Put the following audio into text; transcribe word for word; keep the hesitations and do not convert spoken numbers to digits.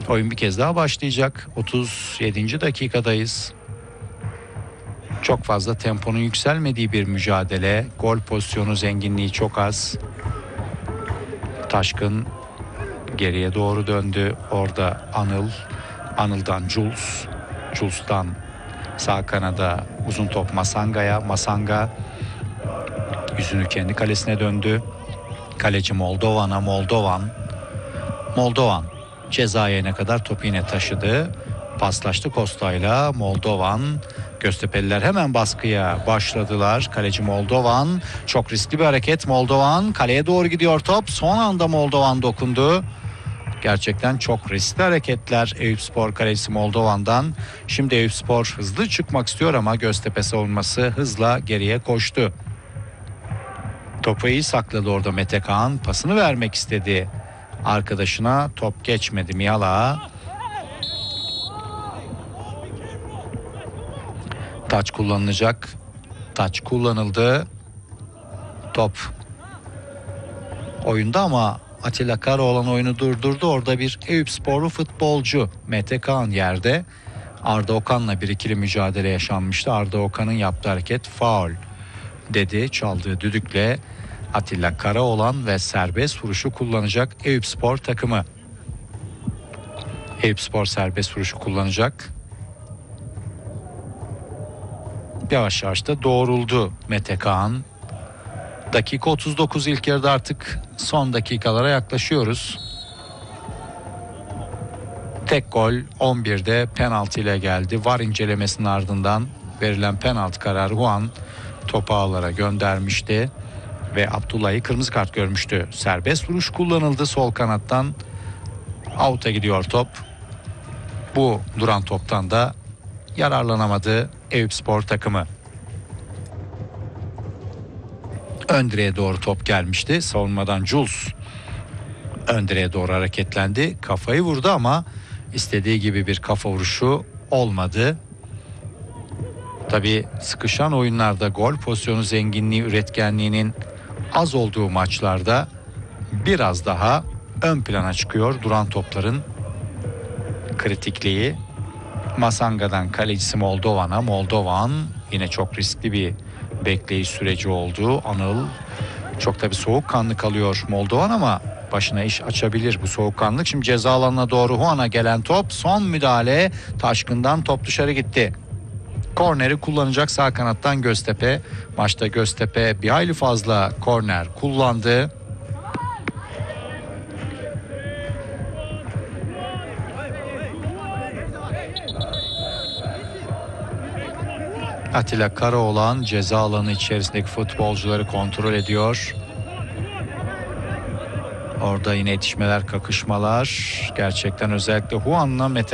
Oyun bir kez daha başlayacak. otuz yedinci dakikadayız. Çok fazla temponun yükselmediği bir mücadele. Gol pozisyonu zenginliği çok az. Taşkın geriye doğru döndü. Orada Anıl. Anıl'dan Jules. Jules'tan sağ kanada uzun top Masanga'ya. Masanga yüzünü kendi kalesine döndü. Kaleci Moldovan'a. Moldovan. Moldovan ceza yerine kadar topu yine taşıdı. Paslaştı Kosta'yla. Moldovan. Göztepe'liler hemen baskıya başladılar. Kaleci Moldovan. Çok riskli bir hareket. Moldovan kaleye doğru gidiyor top. Son anda Moldovan dokundu. Gerçekten çok riskli hareketler Eyüpspor kalecisi Moldovan'dan. Şimdi Eyüpspor hızlı çıkmak istiyor ama Göztepe savunması hızla geriye koştu. Topu iyi sakladı orada Mete Kaan. Pasını vermek istedi arkadaşına. Top geçmedi Miyala. Taç kullanılacak. Taç kullanıldı. Top oyunda ama Atilla Karaoğlan oyunu durdurdu. Orada bir Eyüpsporlu futbolcu Mete Kaan yerde. Arda Okan'la bir ikili mücadele yaşanmıştı. Arda Okan'ın yaptığı hareket faul dedi. Çaldığı düdükle Atilla Karaoğlan ve serbest vuruşu kullanacak Eyüpspor takımı. Eyüpspor serbest vuruşu kullanacak. Yavaş yavaş da doğruldu Mete Kaan. Dakika otuz dokuz, ilk yarıda artık son dakikalara yaklaşıyoruz. Tek gol on birde penaltı ile geldi. V A R incelemesinin ardından verilen penaltı kararı Juan topu ağlara göndermişti ve Abdullah'ı kırmızı kart görmüştü. Serbest vuruş kullanıldı sol kanattan. Out'a gidiyor top. Bu duran toptan da yararlanamadı Eyüpspor takımı. Ön direğe doğru top gelmişti. Savunmadan Jules ön direğe doğru hareketlendi. Kafayı vurdu ama istediği gibi bir kafa vuruşu olmadı. Tabii sıkışan oyunlarda gol pozisyonu zenginliği, üretkenliğinin az olduğu maçlarda biraz daha ön plana çıkıyor duran topların kritikliği. Masanga'dan kalecisi Moldovan'a. Moldovan yine çok riskli bir bekleyiş süreci oldu. Anıl çok tabii soğukkanlı kalıyor Moldovan ama başına iş açabilir bu soğukkanlık. Şimdi ceza alanına doğru Juan'a gelen top, son müdahale Taşkın'dan, top dışarı gitti. Korneri kullanacak sağ kanattan Göztepe. Maçta Göztepe bir hayli fazla korner kullandı. Atilla Karaoğlan ceza alanı içerisindeki futbolcuları kontrol ediyor. Orada yine itişmeler, kakışmalar. Gerçekten özellikle Juan'la Mete